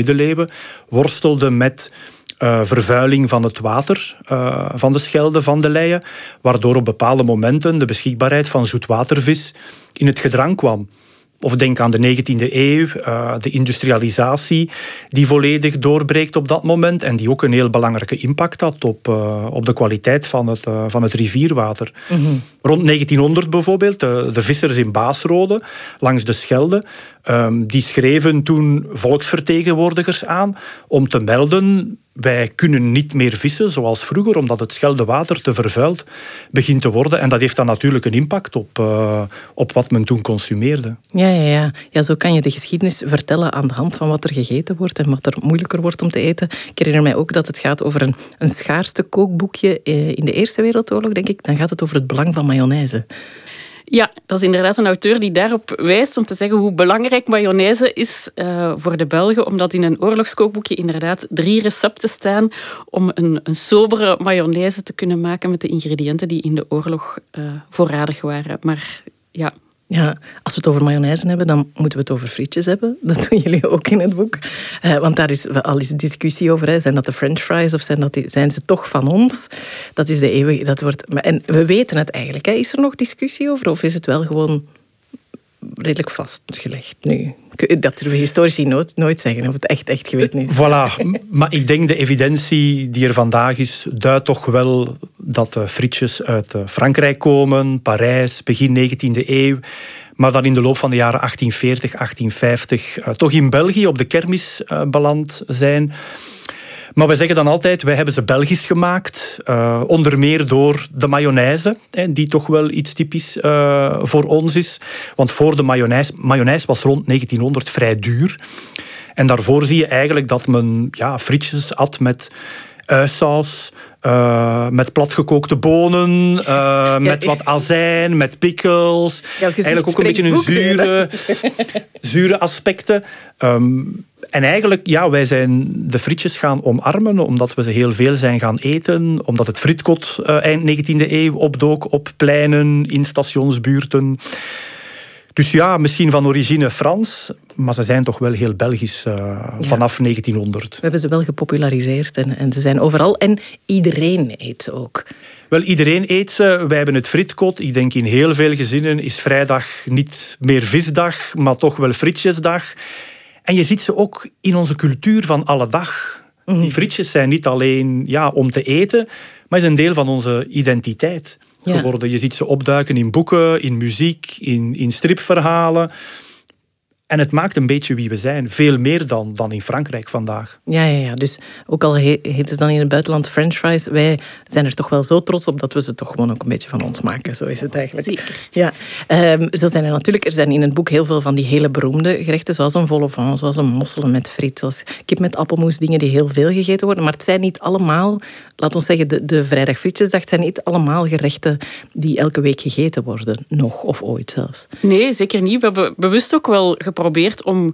middeleeuwen, worstelde met vervuiling van het water van de Schelde, van de Leie, waardoor op bepaalde momenten de beschikbaarheid van zoetwatervis in het gedrang kwam. Of denk aan de 19e eeuw, de industrialisatie die volledig doorbreekt op dat moment en die ook een heel belangrijke impact had op de kwaliteit van het rivierwater. Mm-hmm. Rond 1900 bijvoorbeeld, de vissers in Baasrode, langs de Schelde, die schreven toen volksvertegenwoordigers aan om te melden: wij kunnen niet meer vissen zoals vroeger, omdat het Scheldewater te vervuild begint te worden. En dat heeft dan natuurlijk een impact op wat men toen consumeerde. Ja, zo kan je de geschiedenis vertellen aan de hand van wat er gegeten wordt en wat er moeilijker wordt om te eten. Ik herinner mij ook dat het gaat over een schaarste kookboekje in de Eerste Wereldoorlog, denk ik. Dan gaat het over het belang van mayonaise. Ja, dat is inderdaad een auteur die daarop wijst om te zeggen hoe belangrijk mayonaise is voor de Belgen, omdat in een oorlogskookboekje inderdaad 3 recepten staan om een sobere mayonaise te kunnen maken met de ingrediënten die in de oorlog voorradig waren. Maar ja... Ja, als we het over mayonaise hebben, dan moeten we het over frietjes hebben. Dat doen jullie ook in het boek. Want daar is al eens discussie over. Hè. Zijn dat de french fries of zijn ze toch van ons? Dat is de eeuwige... En we weten het eigenlijk. Hè. Is er nog discussie over? Of is het wel gewoon redelijk vastgelegd nu? Dat durven historici nooit zeggen, of het echt geweten is. Voilà, maar ik denk de evidentie die er vandaag is, duidt toch wel dat de frietjes uit Frankrijk komen, Parijs, begin 19e eeuw. Maar dan in de loop van de jaren 1840, 1850 toch in België op de kermis beland zijn. Maar wij zeggen dan altijd, wij hebben ze Belgisch gemaakt. Onder meer door de mayonaise, die toch wel iets typisch voor ons is. Want voor de mayonaise was rond 1900 vrij duur. En daarvoor zie je eigenlijk dat men frietjes at met uisaus, met platgekookte bonen, met wat azijn, met pickles. Eigenlijk ook een beetje een zure aspecten. En eigenlijk, wij zijn de frietjes gaan omarmen, omdat we ze heel veel zijn gaan eten, omdat het frietkot eind 19e eeuw opdook op pleinen, in stationsbuurten. Dus misschien van origine Frans, maar ze zijn toch wel heel Belgisch vanaf 1900. We hebben ze wel gepopulariseerd en ze zijn overal. En iedereen eet ze ook. Wel, iedereen eet ze. Wij hebben het frietkot. Ik denk in heel veel gezinnen is vrijdag niet meer visdag, maar toch wel frietjesdag. En je ziet ze ook in onze cultuur van alle dag. Mm-hmm. Die frietjes zijn niet alleen om te eten, maar is een deel van onze identiteit geworden. Je ziet ze opduiken in boeken, in muziek, in stripverhalen. En het maakt een beetje wie we zijn. Veel meer dan in Frankrijk vandaag. Ja. Dus ook al heet het dan in het buitenland french fries, wij zijn er toch wel zo trots op dat we ze toch gewoon ook een beetje van ons maken. Zo is het eigenlijk. Zeker. Ja. Zo zijn er zijn in het boek heel veel van die hele beroemde gerechten, zoals een vol au vent, zoals een mosselen met friet, zoals kip met appelmoes, dingen die heel veel gegeten worden. Maar het zijn niet allemaal, laat ons zeggen, de vrijdag frietjesdag, het zijn niet allemaal gerechten die elke week gegeten worden. Nog, of ooit zelfs. Nee, zeker niet. We hebben bewust ook wel geprobeerd om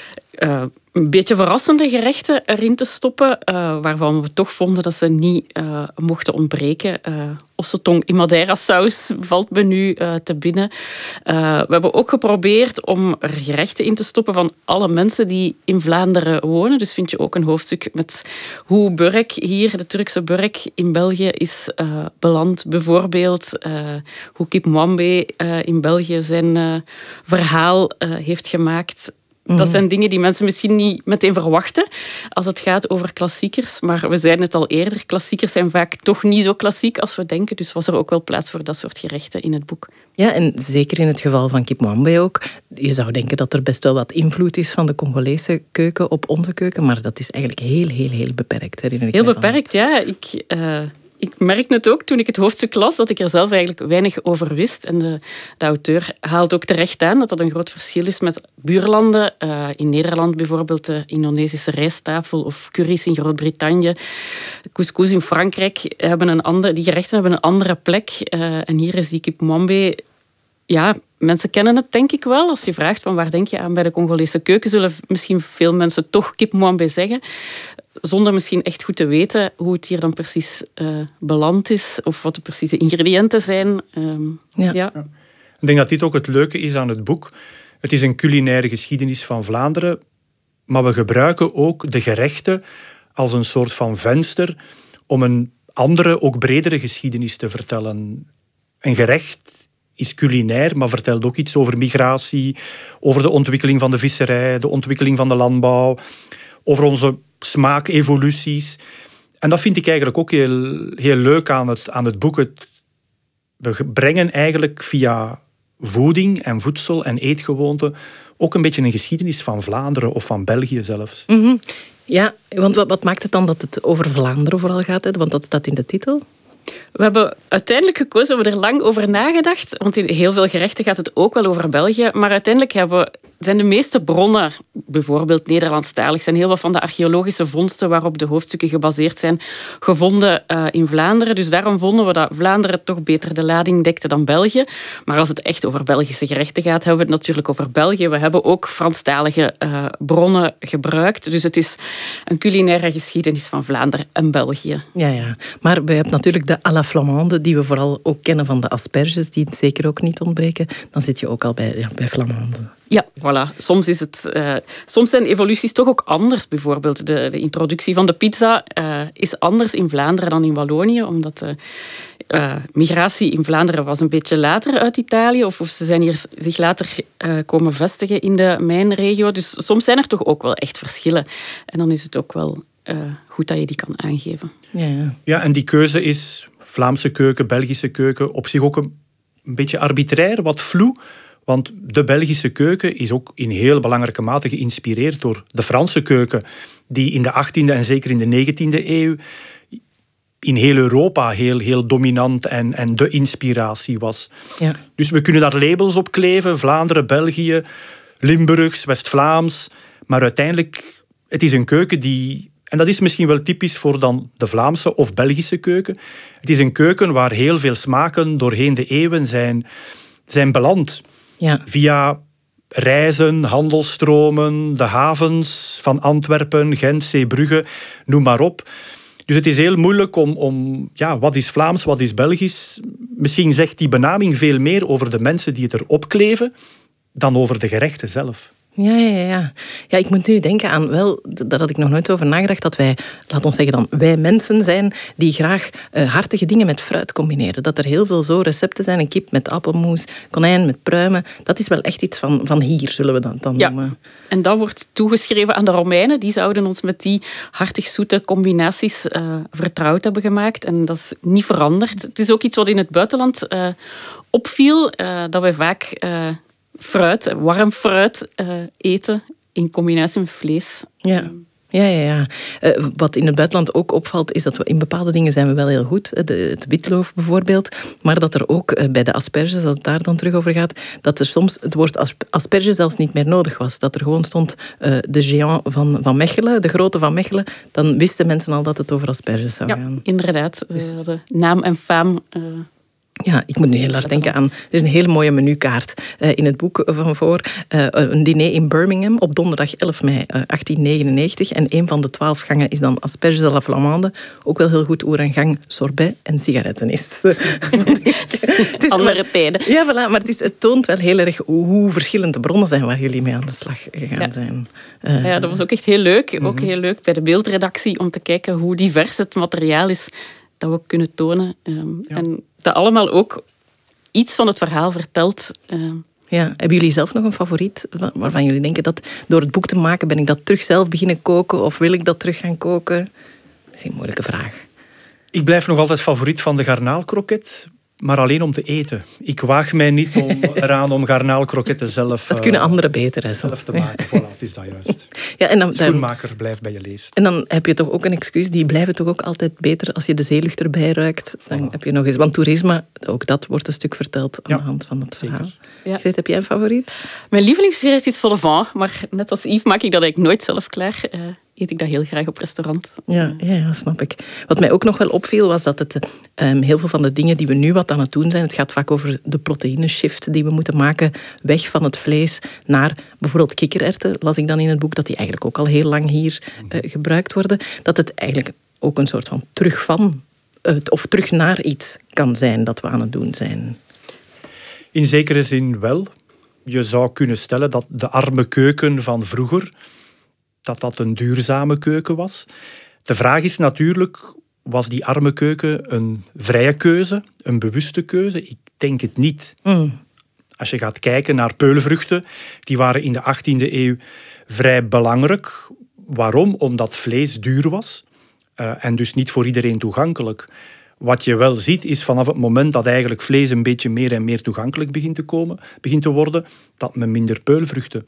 een beetje verrassende gerechten erin te stoppen, waarvan we toch vonden dat ze niet mochten ontbreken. Ossetong in Madeira saus valt me nu te binnen. We hebben ook geprobeerd om er gerechten in te stoppen van alle mensen die in Vlaanderen wonen. Dus vind je ook een hoofdstuk met hoe Burk hier, de Turkse Burk in België, is beland. Bijvoorbeeld hoe Kip Mwambe in België zijn verhaal heeft gemaakt. Dat zijn dingen die mensen misschien niet meteen verwachten als het gaat over klassiekers. Maar we zeiden het al eerder, klassiekers zijn vaak toch niet zo klassiek als we denken. Dus was er ook wel plaats voor dat soort gerechten in het boek. Ja, en zeker in het geval van Kip Mwambe ook. Je zou denken dat er best wel wat invloed is van de Congolese keuken op onze keuken. Maar dat is eigenlijk heel beperkt. Heel beperkt, ja. Ik merkte het ook toen ik het hoofdstuk las, dat ik er zelf eigenlijk weinig over wist. En de auteur haalt ook terecht aan dat dat een groot verschil is met buurlanden. In Nederland bijvoorbeeld de Indonesische rijsttafel of curry's in Groot-Brittannië. Couscous in Frankrijk die gerechten hebben een andere plek. En hier is die Kip Mwambe. Ja, mensen kennen het denk ik wel. Als je vraagt van waar denk je aan bij de Congolese keuken, zullen misschien veel mensen toch Kip Mwambe zeggen. Zonder misschien echt goed te weten hoe het hier dan precies beland is. Of wat de precieze ingrediënten zijn. Ja. Ik denk dat dit ook het leuke is aan het boek. Het is een culinaire geschiedenis van Vlaanderen. maar we gebruiken ook de gerechten als een soort van venster om een andere, ook bredere geschiedenis te vertellen. Een gerecht is culinair, maar vertelt ook iets over migratie, over de ontwikkeling van de visserij, de ontwikkeling van de landbouw, over onze smaakevoluties. En dat vind ik eigenlijk ook heel leuk aan het boek. We brengen eigenlijk via voeding en voedsel en eetgewoonten ook een beetje een geschiedenis van Vlaanderen of van België zelfs. Mm-hmm. Ja, want wat maakt het dan dat het over Vlaanderen vooral gaat? Hè? Want dat staat in de titel. We hebben uiteindelijk gekozen, we hebben er lang over nagedacht, want in heel veel gerechten gaat het ook wel over België, maar uiteindelijk zijn de meeste bronnen, bijvoorbeeld Nederlandstalig, zijn heel wat van de archeologische vondsten waarop de hoofdstukken gebaseerd zijn, gevonden in Vlaanderen. Dus daarom vonden we dat Vlaanderen toch beter de lading dekte dan België. Maar als het echt over Belgische gerechten gaat, hebben we het natuurlijk over België. We hebben ook Franstalige bronnen gebruikt. Dus het is een culinaire geschiedenis van Vlaanderen en België. Ja. Maar we hebben natuurlijk de à la Flamande, die we vooral ook kennen van de asperges, die zeker ook niet ontbreken. Dan zit je ook al bij Flamande. Ja, voilà. Soms zijn evoluties toch ook anders. Bijvoorbeeld de introductie van de pizza is anders in Vlaanderen dan in Wallonië, omdat de migratie in Vlaanderen was een beetje later uit Italië, of ze zijn hier zich later komen vestigen in de mijnregio. Dus soms zijn er toch ook wel echt verschillen. En dan is het ook wel goed dat je die kan aangeven. Ja, en die keuze is Vlaamse keuken, Belgische keuken, op zich ook een beetje arbitrair, wat vloe. Want de Belgische keuken is ook in heel belangrijke mate geïnspireerd door de Franse keuken, die in de 18e en zeker in de 19e eeuw in heel Europa heel dominant en de inspiratie was. Ja. Dus we kunnen daar labels op kleven, Vlaanderen, België, Limburgs, West-Vlaams, maar uiteindelijk, het is een keuken die, en dat is misschien wel typisch voor dan de Vlaamse of Belgische keuken, het is een keuken waar heel veel smaken doorheen de eeuwen zijn beland. Ja. Via reizen, handelstromen, de havens van Antwerpen, Gent, Zeebrugge, noem maar op. Dus het is heel moeilijk om wat is Vlaams, wat is Belgisch? Misschien zegt die benaming veel meer over de mensen die het erop kleven dan over de gerechten zelf. Ja, ik moet nu denken aan, daar had ik nog nooit over nagedacht, dat wij, laat ons zeggen dan, wij mensen zijn die graag hartige dingen met fruit combineren. Dat er heel veel zo recepten zijn, een kip met appelmoes, konijn met pruimen. Dat is wel echt iets van hier, zullen we dat dan noemen. En dat wordt toegeschreven aan de Romeinen. Die zouden ons met die hartig-zoete combinaties vertrouwd hebben gemaakt. En dat is niet veranderd. Het is ook iets wat in het buitenland opviel, dat wij vaak fruit, warm fruit eten in combinatie met vlees. Ja. Wat in het buitenland ook opvalt, is dat we in bepaalde dingen zijn we wel heel goed. Het witloof bijvoorbeeld. Maar dat er ook bij de asperges, als het daar dan terug over gaat, dat er soms het woord asperge zelfs niet meer nodig was. Dat er gewoon stond de géant van Mechelen, de grote van Mechelen. Dan wisten mensen al dat het over asperges zou gaan. Inderdaad. Dus de naam en faam. Ja, ik moet nu heel hard denken aan... Er is een hele mooie menukaart in het boek van voor. Een diner in Birmingham op donderdag 11 mei 1899. En een van de 12 gangen is dan asperges à la Flamande. Ook wel heel goed oerangang, sorbet en sigaretten is. Andere tijden. Ja, voilà, maar het toont wel heel erg hoe verschillend de bronnen zijn waar jullie mee aan de slag gegaan zijn. Ja, dat was ook echt heel leuk. Ook heel leuk bij de beeldredactie om te kijken hoe divers het materiaal is dat we kunnen tonen. En dat allemaal ook iets van het verhaal vertelt. Ja, hebben jullie zelf nog een favoriet waarvan jullie denken dat door het boek te maken ben ik dat terug zelf beginnen koken of wil ik dat terug gaan koken? Dat is een moeilijke vraag. Ik blijf nog altijd favoriet van de garnaalkroket, maar alleen om te eten. Ik waag mij niet eraan om garnaalkroketten zelf... Dat kunnen anderen beter, hè? Zelf te maken. Voilà, het is dat juist. Ja, en dan, schoenmaker blijft bij je leest. En dan heb je toch ook een excuus, die blijven toch ook altijd beter als je de zeelucht erbij ruikt. Dan heb je nog eens... Want toerisme, ook dat wordt een stuk verteld aan de hand van het verhaal. Ja. Greet, heb jij een favoriet? Mijn lievelingsgerecht is vol au vent, maar net als Yves maak ik dat eigenlijk nooit zelf klaar. Eet ik dat heel graag op restaurant. Ja, snap ik. Wat mij ook nog wel opviel, was dat het heel veel van de dingen die we nu wat aan het doen zijn, het gaat vaak over de proteïneshift die we moeten maken, weg van het vlees naar bijvoorbeeld kikkererwten, las ik dan in het boek, dat die eigenlijk ook al heel lang hier gebruikt worden. Dat het eigenlijk ook een soort van terug naar iets kan zijn dat we aan het doen zijn. In zekere zin wel. Je zou kunnen stellen dat de arme keuken van vroeger dat dat een duurzame keuken was. De vraag is natuurlijk, was die arme keuken een vrije keuze, een bewuste keuze? Ik denk het niet. Als je gaat kijken naar peulvruchten, die waren in de 18e eeuw vrij belangrijk. Waarom? Omdat vlees duur was en dus niet voor iedereen toegankelijk. Wat je wel ziet is vanaf het moment dat eigenlijk vlees een beetje meer en meer toegankelijk begint te worden, dat men minder peulvruchten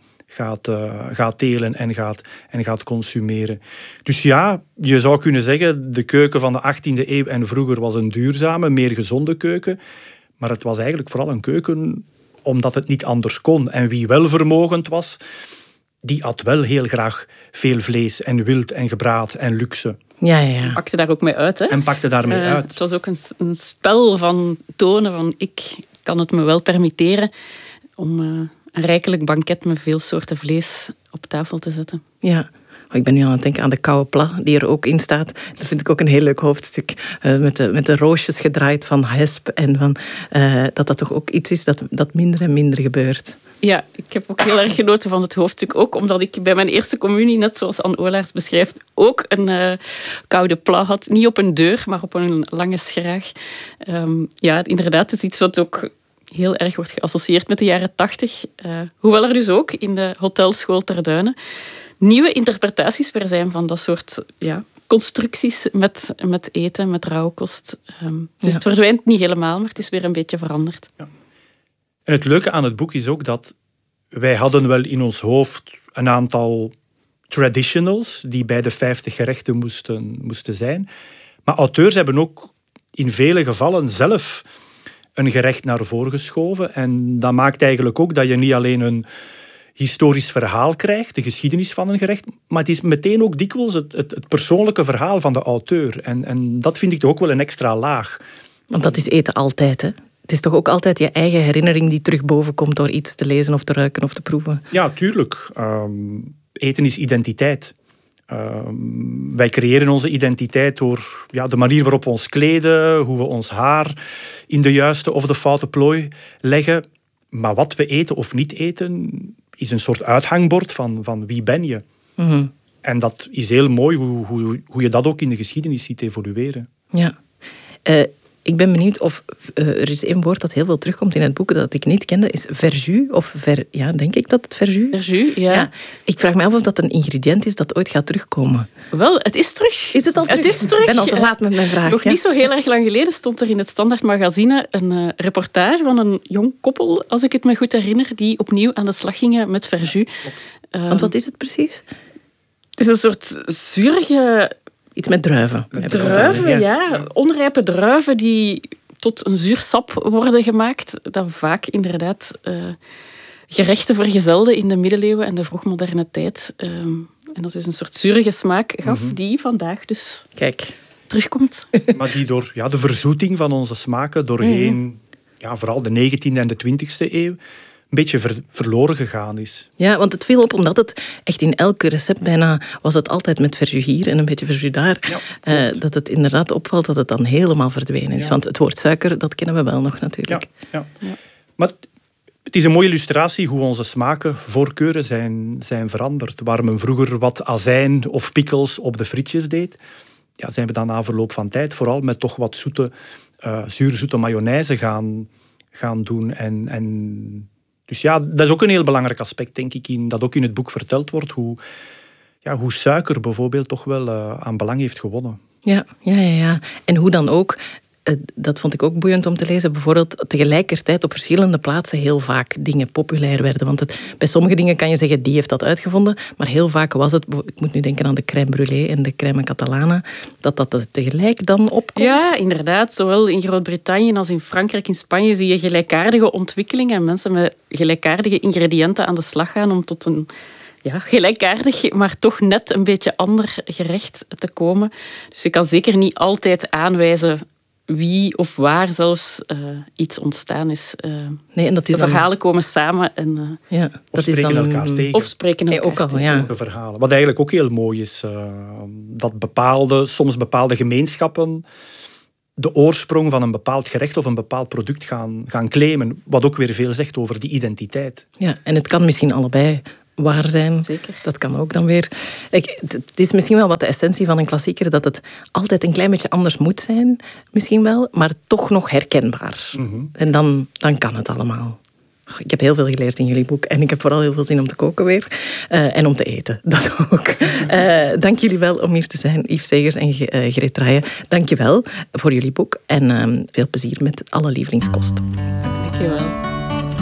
gaat telen en gaat consumeren. Dus ja, je zou kunnen zeggen, de keuken van de 18e eeuw en vroeger was een duurzame, meer gezonde keuken. Maar het was eigenlijk vooral een keuken omdat het niet anders kon. En wie wel vermogend was, die at wel heel graag veel vlees en wild en gebraad en luxe. Ja. Pakte daar ook mee uit. Hè? En pakte daarmee uit. Het was ook een spel van tonen van ik kan het me wel permitteren om een rijkelijk banket met veel soorten vlees op tafel te zetten. Ja. Ik ben nu aan het denken aan de koude pla, die er ook in staat. Dat vind ik ook een heel leuk hoofdstuk. Met de roosjes gedraaid van hesp. En van, dat toch ook iets is dat minder en minder gebeurt. Ja, ik heb ook heel erg genoten van het hoofdstuk. Ook omdat ik bij mijn eerste communie, net zoals Anne Olaerts beschrijft, ook een koude pla had. Niet op een deur, maar op een lange schraag. Ja, inderdaad, het is iets wat ook heel erg wordt geassocieerd met de jaren 80. Hoewel er dus ook in de hotelschool Ter Duinen nieuwe interpretaties weer zijn van dat soort constructies met eten, met rauwkost. Dus het verdwijnt niet helemaal, maar het is weer een beetje veranderd. Ja. En het leuke aan het boek is ook dat wij hadden wel in ons hoofd een aantal traditionals die bij de 50 gerechten moesten zijn. Maar auteurs hebben ook in vele gevallen zelf een gerecht naar voren geschoven. En dat maakt eigenlijk ook dat je niet alleen een historisch verhaal krijgt, de geschiedenis van een gerecht, maar het is meteen ook dikwijls het persoonlijke verhaal van de auteur. En dat vind ik toch ook wel een extra laag. Want dat is eten altijd, hè? Het is toch ook altijd je eigen herinnering die terug boven komt door iets te lezen of te ruiken of te proeven? Ja, tuurlijk. Eten is identiteit. Wij creëren onze identiteit door de manier waarop we ons kleden, hoe we ons haar in de juiste of de foute plooi leggen. Maar wat we eten of niet eten is een soort uithangbord van wie ben je. Mm-hmm. En dat is heel mooi hoe je dat ook in de geschiedenis ziet evolueren. Ja. Ik ben benieuwd of er is één woord dat heel veel terugkomt in het boek dat ik niet kende, is verjus. Denk ik dat het verjus is? Verjus, ja. Ik vraag me af of dat een ingrediënt is dat ooit gaat terugkomen. Wel, het is terug. Is het al terug? Het is terug. Ik ben al te laat met mijn vraag. Nog niet zo heel erg lang geleden stond er in het Standaard Magazine een reportage van een jong koppel, als ik het me goed herinner, die opnieuw aan de slag gingen met verjus. Want wat is het precies? Het is een soort zurige... Iets met druiven. Druiven, ja. Onrijpe druiven die tot een zuursap worden gemaakt. Dat vaak inderdaad gerechten vergezelden in de middeleeuwen en de vroegmoderne tijd. En dat dus een soort zurige smaak gaf die vandaag dus terugkomt. Maar die door de verzoeting van onze smaken doorheen vooral de 19e en de 20e eeuw een beetje verloren gegaan is. Ja, want het viel op omdat het echt in elk recept bijna was het altijd met verjus hier en een beetje verjus daar. Ja, dat het inderdaad opvalt dat het dan helemaal verdwenen is. Ja. Want het woord suiker, dat kennen we wel nog natuurlijk. Ja. Maar het is een mooie illustratie hoe onze smaken, voorkeuren zijn veranderd. Waar men vroeger wat azijn of pickles op de frietjes deed, zijn we dan na verloop van tijd vooral met toch wat zuurzoete mayonaise gaan doen. Dus dat is ook een heel belangrijk aspect, denk ik, dat ook in het boek verteld wordt, hoe suiker bijvoorbeeld toch wel aan belang heeft gewonnen. Ja. En hoe dan ook, dat vond ik ook boeiend om te lezen, bijvoorbeeld tegelijkertijd op verschillende plaatsen heel vaak dingen populair werden. Want bij sommige dingen kan je zeggen, die heeft dat uitgevonden, maar heel vaak was het, ik moet nu denken aan de crème brûlée en de crème catalana, dat tegelijk dan opkomt. Ja, inderdaad. Zowel in Groot-Brittannië als in Frankrijk en Spanje zie je gelijkaardige ontwikkelingen en mensen met gelijkaardige ingrediënten aan de slag gaan om tot een gelijkaardig, maar toch net een beetje ander gerecht te komen. Dus je kan zeker niet altijd aanwijzen wie of waar zelfs iets ontstaan is. Nee, en dat is de verhalen komen samen. En, of spreken elkaar tegen. Of spreken elkaar ook al, tegen. Verhalen. Wat eigenlijk ook heel mooi is, dat soms bepaalde gemeenschappen de oorsprong van een bepaald gerecht of een bepaald product gaan claimen. Wat ook weer veel zegt over die identiteit. Ja, en het kan misschien allebei waar zijn. Zeker. Dat kan ook dan weer. Het is misschien wel wat de essentie van een klassieker, dat het altijd een klein beetje anders moet zijn, misschien wel, maar toch nog herkenbaar. Mm-hmm. En dan kan het allemaal. Ik heb heel veel geleerd in jullie boek en ik heb vooral heel veel zin om te koken weer. En om te eten, dat ook. Dank jullie wel om hier te zijn, Yves Segers en Greet Draaien. Dank je wel voor jullie boek en veel plezier met alle lievelingskost. Dank je wel.